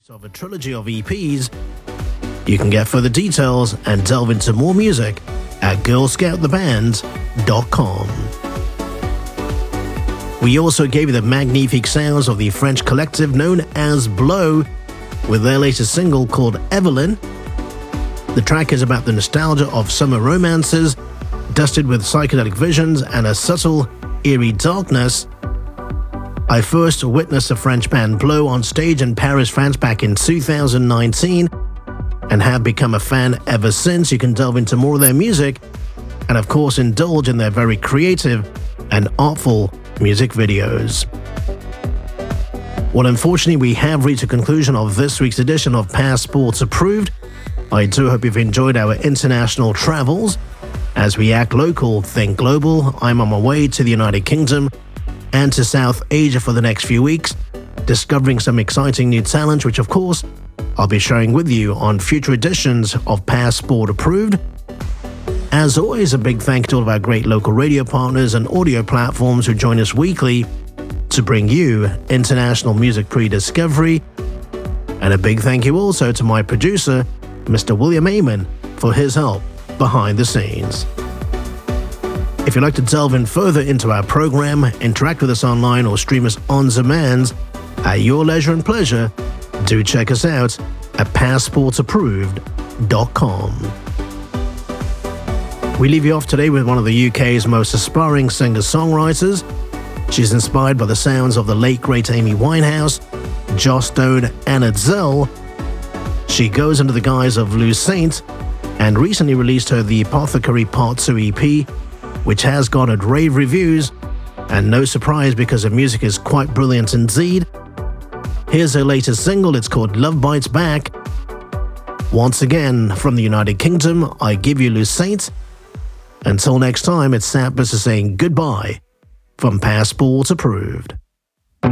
of a trilogy of EPs. You can get further details and delve into more music at girlscouttheband.com. We also gave you the magnifique sounds of the French collective known as Blow with their latest single called Evelyn. The track is about the nostalgia of summer romances, dusted with psychedelic visions and a subtle, eerie darkness. I first witnessed the French band Blow on stage in Paris, France back in 2019 and have become a fan ever since. You can delve into more of their music and of course indulge in their very creative and artful music videos. Well, unfortunately, we have reached a conclusion of this week's edition of Passports Approved. I do hope you've enjoyed our international travels. As we act local, think global, I'm on my way to the United Kingdom and to South Asia for the next few weeks, discovering some exciting new talent, which of course I'll be sharing with you on future editions of Passport Approved. As always, a big thank you to all of our great local radio partners and audio platforms who join us weekly to bring you international music pre-discovery. And a big thank you also to my producer, Mr. William Amon, for his help behind the scenes. If you'd like to delve in further into our program, interact with us online or stream us on demand at your leisure and pleasure, do check us out at passportsapproved.com. We leave you off today with one of the UK's most aspiring singer-songwriters. She's inspired by the sounds of the late great Amy Winehouse, Joss Stone and Adele. She goes under the guise of Lou Saint and recently released her The Apothecary Part 2 EP, which has garnered rave reviews, and no surprise because her music is quite brilliant indeed. Here's her latest single, it's called Love Bites Back. Once again, from the United Kingdom, I give you Lou Saint. Until next time, it's Sam Busser saying goodbye from Passport Approved.